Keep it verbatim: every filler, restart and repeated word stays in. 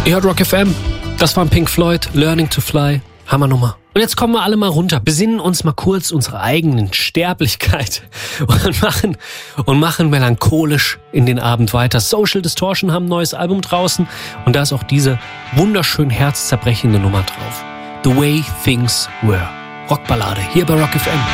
Ihr hört Rock F M. Das war Pink Floyd, Learning to Fly. Hammernummer. Und jetzt kommen wir alle mal runter, besinnen uns mal kurz unsere eigenen Sterblichkeit und machen, und machen melancholisch in den Abend weiter. Social Distortion haben ein neues Album draußen und da ist auch diese wunderschön herzzerbrechende Nummer drauf. The Way Things Were. Rockballade hier bei Rock F M.